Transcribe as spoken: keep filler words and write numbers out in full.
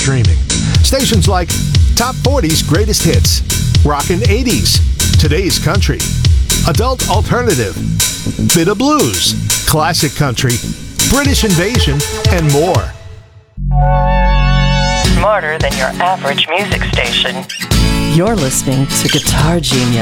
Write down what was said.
streaming. Stations like Top forty's Greatest Hits, Rockin' eighties, Today's Country, Adult Alternative, Bit of Blues, Classic Country, British Invasion, and more. Smarter than your average music station. You're listening to Guitar Genius.